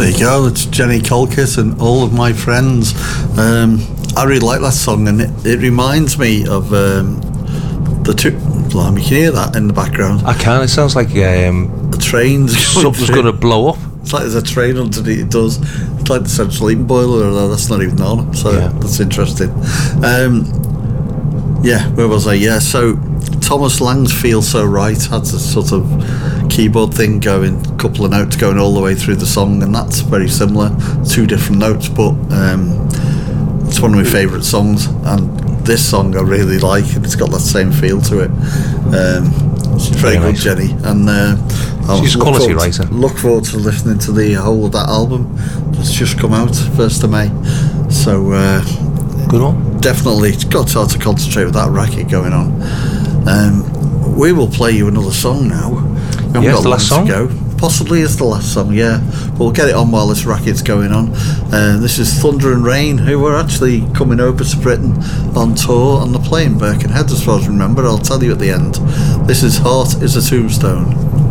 There you go, it's Jenny Colquitt and All of My Friends. I really like that song, and it reminds me of the two. Blimey, you can hear that in the background. I can. It sounds like the train's something's going to blow up. It's like there's a train underneath. It does. It's like the central heating boiler, although that's not even on. So that's interesting. Where was I? Yeah, so Thomas Lang's Feel So Right had a sort of keyboard thing going, a couple of notes going all the way through the song, and that's very similar. Two different notes, but it's one of my favourite songs, and this song I really like, and it's got that same feel to it. She's very good, nice. Jenny, and she's a quality writer. Look forward to listening to the whole of that album. It's just come out 1st of May, so good one. Definitely got to concentrate with that racket going on. We will play you another song now. Yeah, it's the last song. To go. Possibly is the last song, yeah. But we'll get it on while this racket's going on. This is Thunder and Rain, who were actually coming over to Britain on tour, and they're playing Birkenhead, as far as I remember. I'll tell you at the end. This is Heart is a Tombstone.